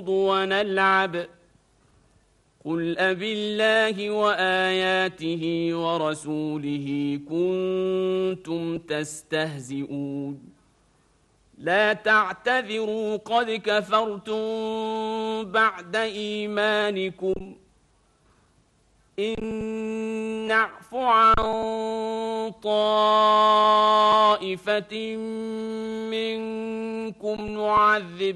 ونلعب قل أبالله وآياته ورسوله كنتم تستهزئون لا تعتذروا قد كفرتم بعد إيمانكم إن نعف عن طائفة منكم نعذب